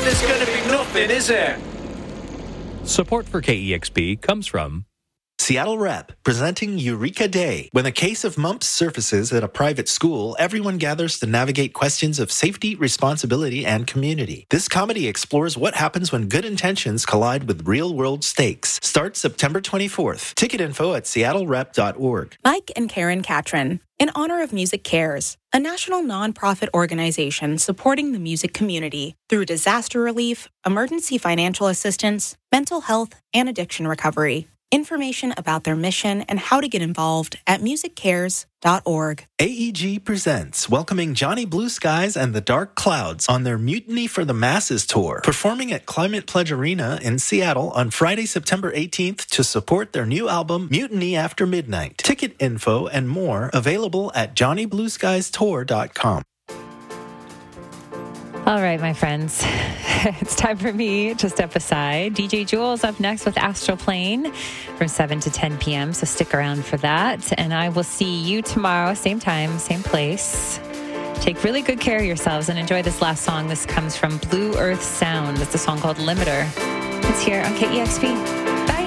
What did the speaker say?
there's going to be nothing, is there? Support for KEXP comes from Seattle Rep, presenting Eureka Day. When a case of mumps surfaces at a private school, everyone gathers to navigate questions of safety, responsibility, and community. This comedy explores what happens when good intentions collide with real-world stakes. Starts September 24th. Ticket info at seattlerep.org. Mike and Karen Catron, in honor of Music Cares, a national nonprofit organization supporting the music community through disaster relief, emergency financial assistance, mental health, and addiction recovery. Information about their mission and how to get involved at musiccares.org. AEG presents welcoming Johnny Blue Skies and the Dark Clouds on their Mutiny for the Masses tour, performing at Climate Pledge Arena in Seattle on Friday, September 18th to support their new album, Mutiny After Midnight. Ticket info and more available at johnnyblueskiestour.com. All right, my friends, it's time for me to step aside. DJ Jules up next with Astral Plane from 7 to 10 p.m., so stick around for that. And I will see you tomorrow, same time, same place. Take really good care of yourselves and enjoy this last song. This comes from Blue Earth Sound. It's a song called Limiter. It's here on KEXP.